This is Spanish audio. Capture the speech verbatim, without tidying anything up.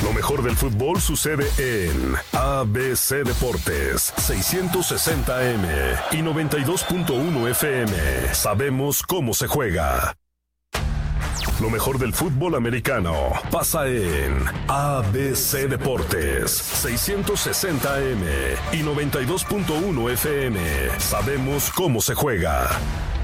Lo mejor del fútbol sucede en A B C Deportes, seiscientos sesenta A M y noventa y dos punto uno F M. Sabemos cómo se juega. Lo mejor del fútbol americano pasa en A B C Deportes, seiscientos sesenta A M y noventa y dos punto uno F M. Sabemos cómo se juega.